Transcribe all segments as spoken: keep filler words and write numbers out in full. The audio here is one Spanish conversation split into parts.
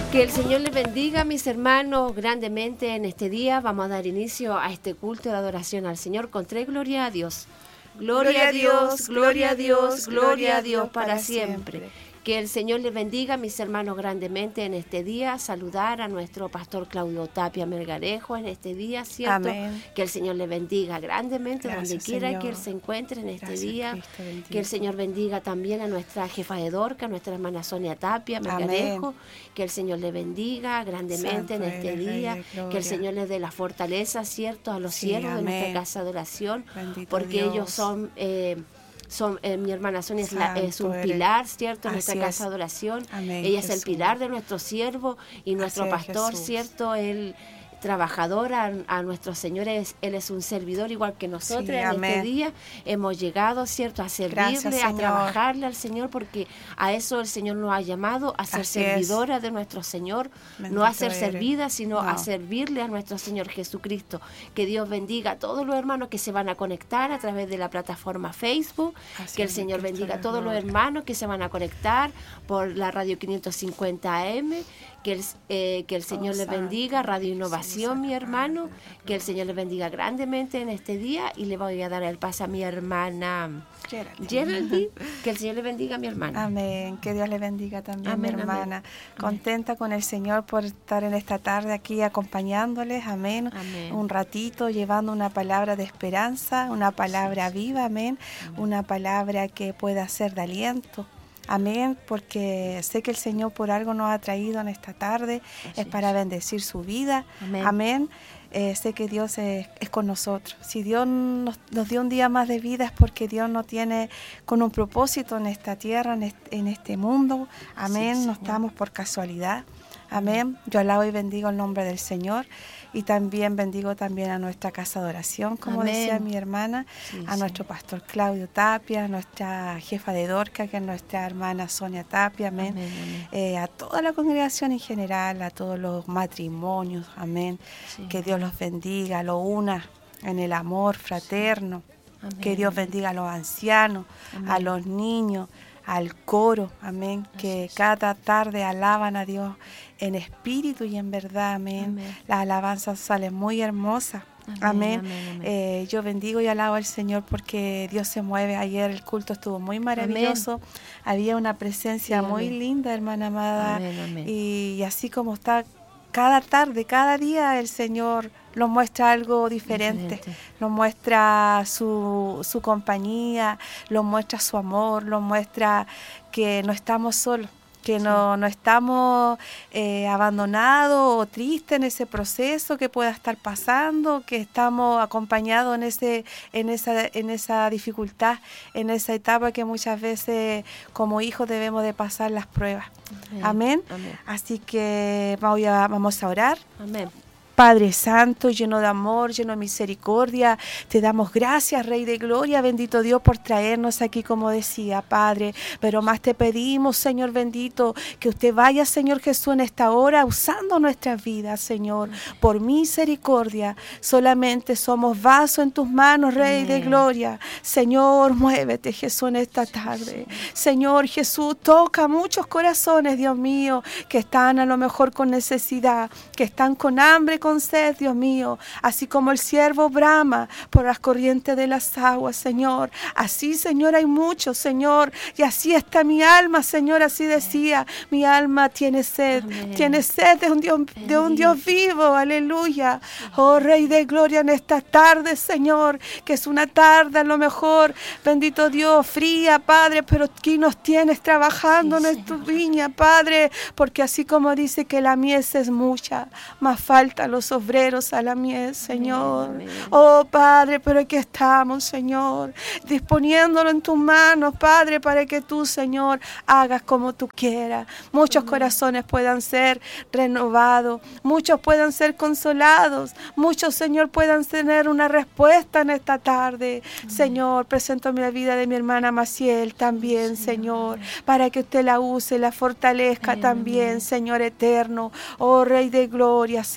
Que el Señor les bendiga, mis hermanos, grandemente en este día. Vamos a dar inicio a este culto de adoración al Señor con tres gloria a Dios. Gloria a Dios, gloria a Dios, gloria a Dios para siempre. Que el Señor les bendiga, mis hermanos, grandemente en este día. Saludar a nuestro pastor Claudio Tapia Melgarejo en este día, ¿cierto? Amén. Que el Señor les bendiga grandemente. Gracias, donde quiera Señor. que Él se encuentre en este Gracias, día. Cristo, Que el Señor bendiga también a nuestra jefa de Dorca, nuestra hermana Sonia Tapia Melgarejo. Amén. Que el Señor le bendiga grandemente Santo en este eres, Rey día. de Que el gloria. Señor les dé la fortaleza, ¿cierto? A los Sí, siervos de nuestra amén. casa de oración. Bendito Porque Dios. ellos son... Eh, son eh, mi hermana Sonia es, la- es un Santo eres. pilar, ¿cierto? En nuestra Así casa es. de oración. Amén, Ella es el Jesús. pilar de nuestro siervo y nuestro Así es, pastor, Jesús. ¿cierto? Él trabajador a, a nuestro Señor, es, Él es un servidor igual que nosotros. Sí, en amén. este día hemos llegado, ¿cierto? A servirle, Gracias, a Señor. trabajarle al Señor, porque a eso el Señor nos ha llamado, a ser Así es. servidora de nuestro Señor, no Bendito a ser eres. servida, sino a No. servirle a nuestro Señor Jesucristo. Que Dios bendiga a todos los hermanos que se van a conectar a través de la plataforma Facebook. Así Que el es, Señor Cristo bendiga a de todos los gloria. hermanos que se van a conectar por la radio quinientos cincuenta A M. Que el, eh, que el Señor les santo, bendiga, Radio Jesús, Innovación, mi hermano. Padre, Que el Señor les bendiga grandemente en este día. Y le voy a dar el pase a mi hermana Geraldine. Geraldine. Que el Señor le bendiga a mi hermana. Amén, que Dios le bendiga también, Amén, mi amén. hermana. Contenta con el Señor por estar en esta tarde aquí acompañándoles, amén. Amén. Un ratito llevando una palabra de esperanza, una palabra viva, amén. Una palabra que pueda ser de aliento. Amén, porque sé que el Señor por algo nos ha traído en esta tarde, Así es para es. bendecir su vida. Amén. Amén. Eh, sé que Dios es, es con nosotros. Si Dios nos, nos dio un día más de vida es porque Dios nos tiene con un propósito en esta tierra, en este, en este mundo. Amén. Así es, No Señor. estamos por casualidad. Amén. Yo alabo y bendigo el nombre del Señor y también bendigo también a nuestra casa de oración, como Amén. decía mi hermana, Sí, a nuestro Señor. pastor Claudio Tapia, a nuestra jefa de Dorca, que es nuestra hermana Sonia Tapia, amén. Amén, amén. Eh, a toda la congregación en general, a todos los matrimonios, amén. Sí. Que Dios los bendiga, los una en el amor fraterno. Amén, Que Dios amén. bendiga a los ancianos, Amén. a los niños, al coro, amén. Que es. cada tarde alaban a Dios en espíritu y en verdad, amén. Amén. Las alabanzas salen muy hermosas. Amén, Amén. amén, amén. Eh, yo bendigo y alabo al Señor porque Dios se mueve. Ayer el culto estuvo muy maravilloso. Había una presencia Sí, muy amén. linda, hermana amada. Amén, amén. Y, y así como está cada tarde, cada día, el Señor nos muestra algo diferente. Diferente. Nos muestra su, su compañía, nos muestra su amor, nos muestra que no estamos solos, que no, no estamos eh, abandonados o tristes en ese proceso que pueda estar pasando, que estamos acompañados en ese, en esa, en esa dificultad, en esa etapa que muchas veces como hijos debemos de pasar las pruebas. Amén. Amén. Así que voy a- vamos a orar. Amén. Padre Santo, lleno de amor, lleno de misericordia, te damos gracias, Rey de Gloria, bendito Dios, por traernos aquí, como decía, Padre. Pero más te pedimos, Señor bendito, que usted vaya, Señor Jesús, en esta hora, usando nuestras vidas, Señor, por misericordia. Solamente somos vasos en tus manos, Rey de Amén. Gloria. Señor, muévete, Jesús, en esta tarde. Señor Jesús, toca muchos corazones, Dios mío, que están a lo mejor con necesidad, que están con hambre, con sed, Dios mío, así como el siervo brama por las corrientes de las aguas, Señor. Así, Señor, hay muchos, Señor, y así está mi alma, Señor, así decía, mi alma tiene sed, Amén. tiene sed de un Dios, de un Dios vivo, aleluya. Oh, Rey de Gloria, en esta tarde, Señor, que es una tarde a lo mejor, bendito Dios, fría, Padre, pero aquí nos tienes trabajando Sí, en tu Señor. viña, Padre, porque así como dice que la mies es mucha, más falta los obreros a la mies, Señor. amén. Oh, Padre, pero aquí estamos, Señor, disponiéndolo en tus manos, Padre, para que tú, Señor, hagas como tú quieras. Muchos corazones puedan ser renovados, muchos puedan ser consolados, muchos, Señor, puedan tener una respuesta en esta tarde. Señor, presento la vida de mi hermana Maciel también, Señor, para que usted la use, la fortalezca Amén, también, amén. Señor eterno. Oh, Rey de Gloria, Señor,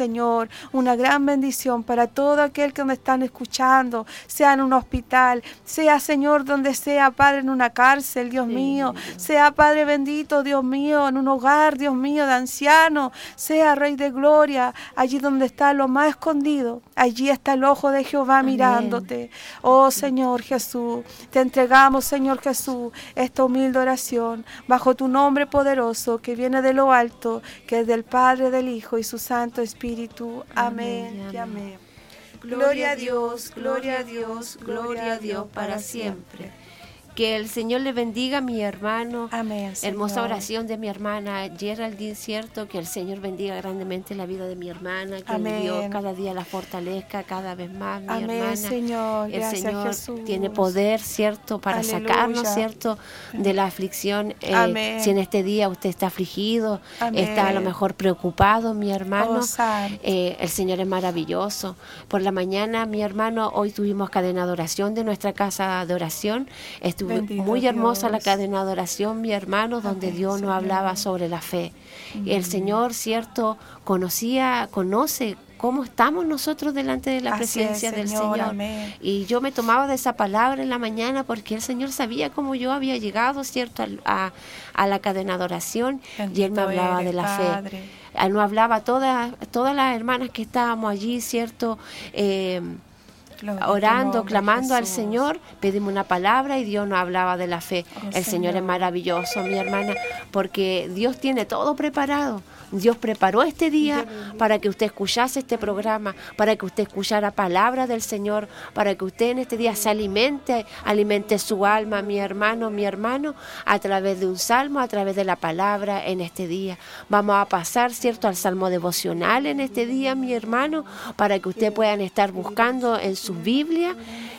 una gran bendición para todo aquel que nos están escuchando, sea en un hospital, sea, Señor, donde sea, Padre, en una cárcel, Dios sí, mío, Dios. Sea, Padre bendito, Dios mío, en un hogar, Dios mío, de ancianos, sea, Rey de Gloria, allí donde está lo más escondido, allí está el ojo de Jehová Amén. Mirándote. Oh, Señor Jesús, te entregamos, Señor Jesús, esta humilde oración, bajo tu nombre poderoso, que viene de lo alto, que es del Padre, del Hijo y su Santo Espíritu. Amén, amén y amén. Gloria a Dios, gloria a Dios, gloria a Dios para siempre. Que el Señor le bendiga a mi hermano. Amén, Señor. Hermosa oración de mi hermana Geraldine, cierto, que el Señor bendiga grandemente la vida de mi hermana, que Amén. Dios cada día la fortalezca cada vez más, mi Amén, hermana. Señor. El Gracias, Señor Jesús. tiene poder, cierto, para Aleluya. sacarnos, cierto, de la aflicción. Eh, si en este día usted está afligido, Amén. Está a lo mejor preocupado, mi hermano, Oh, eh, el Señor es maravilloso. Por la mañana, mi hermano, hoy tuvimos cadena de oración de nuestra casa de oración. Estuvo Bendito muy hermosa Dios. la cadena de oración, mi hermano, donde Amén, Dios nos Señor. hablaba sobre la fe. Mm. Y el Señor, cierto, conocía, conoce cómo estamos nosotros delante de la Así presencia es, del Señor. Señor. Amén. Y yo me tomaba de esa palabra en la mañana porque el Señor sabía cómo yo había llegado, cierto, a, a, a la cadena de oración. Bendito y Él me hablaba eres, de la Padre. fe. Él nos hablaba a todas, todas las hermanas que estábamos allí, cierto, eh, Gloria orando, nombre, clamando al Jesús. Señor, pedimos una palabra y Dios nos hablaba de la fe. Oh, el Señor. Señor es maravilloso, mi hermana, porque Dios tiene todo preparado. Dios preparó este día para que usted escuchase este programa, para que usted escuchara palabra del Señor, para que usted en este día se alimente, alimente su alma, mi hermano, mi hermano, a través de un salmo, a través de la palabra en este día. Vamos a pasar, cierto, al salmo devocional en este día, mi hermano, para que usted puedan estar buscando en su Biblia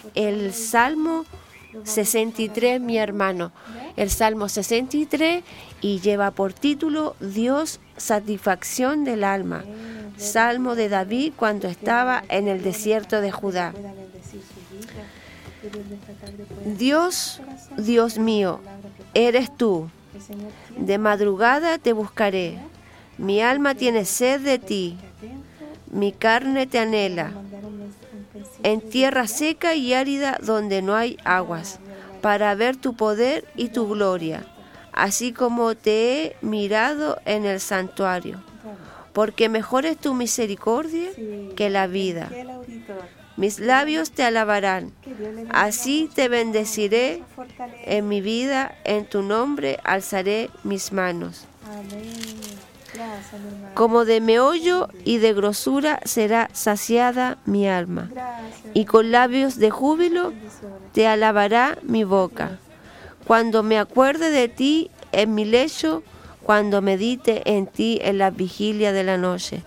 el salmo sesenta y tres, mi hermano. El salmo sesenta y tres y lleva por título Dios, satisfacción del alma. Salmo de David cuando estaba en el desierto de Judá. Dios, Dios mío, eres tú. De madrugada te buscaré. Mi alma tiene sed de ti. Mi carne te anhela. En tierra seca y árida donde no hay aguas, para ver tu poder y tu gloria, así como te he mirado en el santuario. Porque mejor es tu misericordia que la vida. Mis labios te alabarán. Así te bendeciré en mi vida, en tu nombre alzaré mis manos. Como de meollo y de grosura será saciada mi alma, y con labios de júbilo te alabará mi boca. Cuando me acuerde de ti en mi lecho, cuando medite en ti en la vigilia de la noche.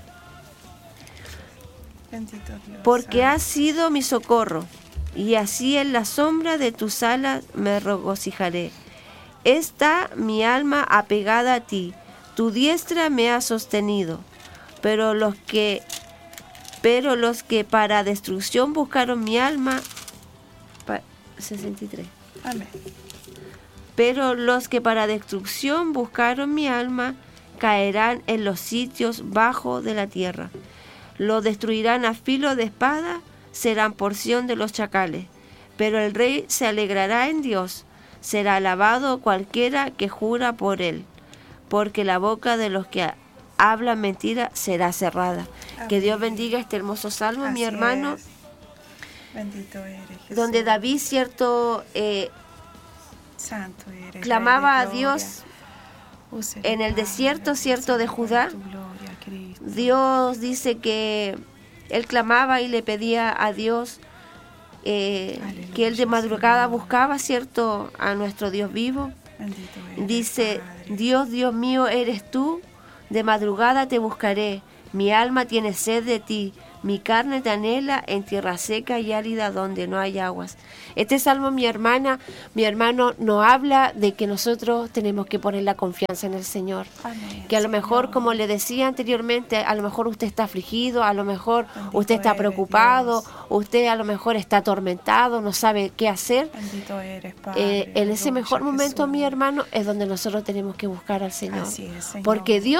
Porque has sido mi socorro, y así en la sombra de tus alas me regocijaré. Está mi alma apegada a ti. Tu diestra me ha sostenido, pero los que, pero los que para destrucción buscaron mi alma, pa, sesenta y tres. Amén. Pero los que para destrucción buscaron mi alma, caerán en los sitios bajos de la tierra. Lo destruirán a filo de espada, serán porción de los chacales. Pero el rey se alegrará en Dios, será alabado cualquiera que jura por él. Porque la boca de los que hablan mentira será cerrada. Amén. Que Dios bendiga este hermoso salmo, Así mi hermano. Es. Bendito eres, Jesús. Donde David, cierto, eh, Santo eres, clamaba a Rey de Dios gloria. en el desierto, cierto, de Judá. Gloria, Cristo. Dios dice que él clamaba y le pedía a Dios eh, Aleluya, que él de madrugada Señor. buscaba, cierto, a nuestro Dios vivo. Bendito eres, Dice, Padre. Dios, Dios mío, eres tú, de madrugada te buscaré, mi alma tiene sed de ti, mi carne te anhela en tierra seca y árida donde no hay aguas. Este salmo, mi hermana, mi hermano, nos habla de que nosotros tenemos que poner la confianza en el Señor. Amén, Que a lo mejor, Señor. como le decía anteriormente, a lo mejor usted está afligido, a lo mejor Bendito usted está eres, preocupado, Dios. usted a lo mejor está atormentado, no sabe qué hacer. Bendito eres, Padre. Eh, en ese Aleluya, mejor momento, Jesús. mi hermano, es donde nosotros tenemos que buscar al Señor. Así es, Señor. Porque Dios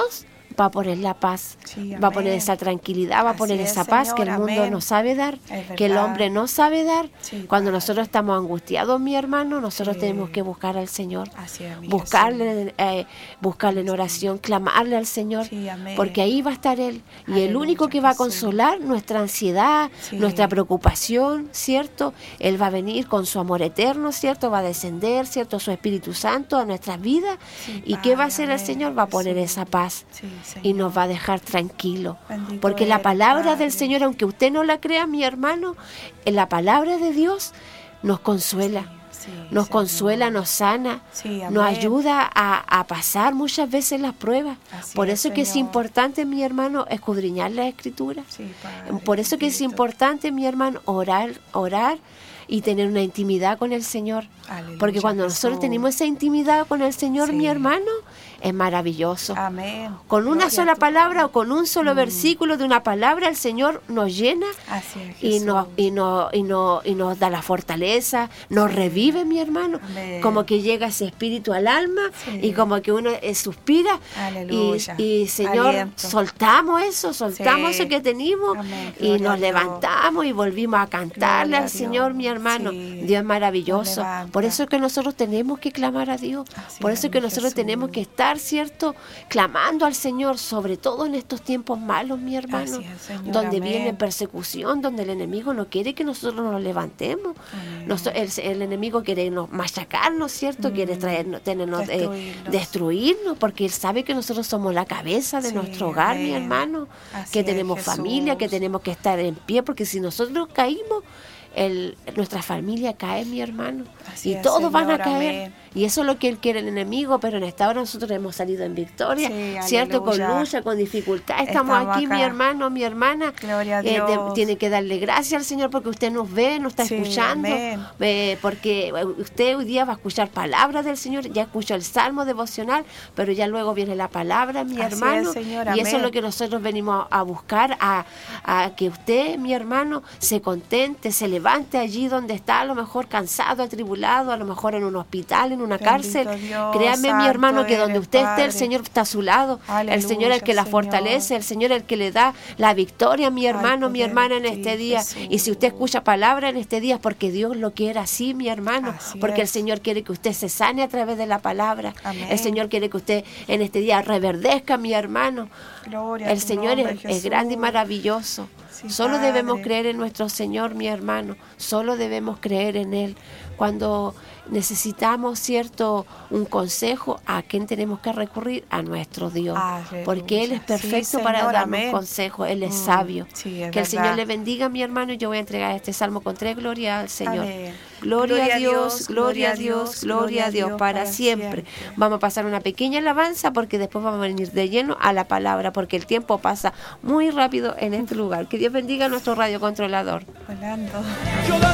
va a poner la paz, Sí, va a poner amén. esa tranquilidad, va a Así poner es, esa paz Señor, que el mundo amén. no sabe dar, Es que el verdad. hombre no sabe dar. Sí, Cuando Padre. nosotros estamos angustiados, mi hermano, nosotros Sí. tenemos que buscar al Señor, Así es, mi buscarle, eh, buscarle en oración, clamarle al Señor, Sí, amén. porque ahí va a estar Él. Y el Aleluya, único que va a Jesús. consolar nuestra ansiedad, Sí. nuestra preocupación, ¿cierto? Él va a venir con su amor eterno, ¿cierto? Va a descender, ¿cierto? Su Espíritu Santo a nuestras vidas. Sí, ¿Y qué va a Padre, hacer el amén, Señor? Va a poner Jesús. esa paz. Sí, Y nos Señor. va a dejar tranquilo. Bendito Porque la eres, palabra Padre. del Señor, aunque usted no la crea, mi hermano, en la palabra de Dios nos consuela. Sí, Nos Señor. consuela, nos sana, Sí, nos amén. ayuda a, a pasar muchas veces las pruebas. Así Por es, eso que es Señor. importante, mi hermano, escudriñar la Escritura. Sí, Padre, Por eso que es bendito. importante, mi hermano, orar, orar y tener una intimidad con el Señor. Aleluya, Porque cuando nosotros Jesús. tenemos esa intimidad con el Señor, Sí. mi hermano, es maravilloso. Amén. Con una Gloria sola a tu palabra nombre. o con un solo versículo de una palabra, el Señor nos llena Así es, y Jesús. nos, y, nos, y, nos, y nos da la fortaleza, nos Sí. revive, mi hermano. Amén. Como que llega ese espíritu al alma Sí. y como que uno eh, suspira. Aleluya. Y, y, Señor, Aliento. soltamos eso, soltamos Sí. eso que tenemos Amén. y Gloria nos a Dios. levantamos y volvimos a cantarle Gloria a al Señor, Dios. mi hermano. Sí. Dios es maravilloso. Nos levanta. Por eso es que nosotros tenemos que clamar a Dios. Así Por es, eso es que mi nosotros Jesús. tenemos que estar, ¿cierto? Clamando al Señor, sobre todo en estos tiempos malos, mi hermano. Así es, Señor, donde amén. viene persecución, donde el enemigo no quiere que nosotros nos levantemos. Amén. Nos- el, el enemigo quiere nos machacarnos, ¿cierto? Quiere traernos, tenernos, eh, Destruirnos. destruirnos, porque él sabe que nosotros somos la cabeza de Sí, nuestro hogar, mi amén. hermano. Así que es, tenemos Jesús. familia, que tenemos que estar en pie, porque si nosotros caímos, el, nuestra familia cae, mi hermano. Así y es, todos van a Señor, caer. amén. Y eso es lo que él quiere el enemigo, pero en esta hora nosotros hemos salido en victoria, Sí, ¿cierto? Con aleluya. lucha, con dificultad. Estamos, Estamos aquí, acá. mi hermano, mi hermana. Gloria a Eh, te- Dios. tiene que darle gracias al Señor porque usted nos ve, nos está Sí, escuchando. amén. Eh, porque eh, usted hoy día va a escuchar palabras del Señor. Ya escuchó el salmo devocional, pero ya luego viene la palabra, mi Así hermano. es, Señor, y eso es amén. lo que nosotros venimos a buscar, a, a que usted, mi hermano, se contente, se levante allí donde está, a lo mejor cansado, atribulado, a lo mejor en un hospital, en una Bendito cárcel. Dios, Créame, mi santo hermano, que donde eres, usted esté, el Padre. Señor está a su lado. el Aleluya, Señor es el que la Señor. fortalece, el Señor es el que le da la victoria, mi hermano, mi poder hermana, en de ti, este día. Jesús. Y si usted escucha palabra en este día, es porque Dios lo quiere así, mi hermano. Así porque el es. Señor quiere que usted se sane a través de la palabra. Amén. El Señor quiere que usted en este día reverdezca, mi hermano. Gloria a El tu Señor nombre, es, es Jesús. grande y maravilloso. Sí, Solo Padre. debemos creer en nuestro Señor, mi hermano. Solo debemos creer en Él. Cuando necesitamos, cierto, un consejo, ¿a quién tenemos que recurrir? A nuestro Dios. Aleluya. Porque Él es perfecto Sí, para Señor, darnos amén. consejos. Él es Mm, sabio. sí, es que el Señor verdad. le bendiga, mi hermano. Y yo voy a entregar este salmo con tres gloria al Señor. Amén. Gloria a Dios, gloria a Dios, gloria a Dios, para siempre. Vamos a pasar una pequeña alabanza porque después vamos a venir de lleno a la palabra, porque el tiempo pasa muy rápido en este lugar. Que Dios bendiga a nuestro radiocontrolador. Volando.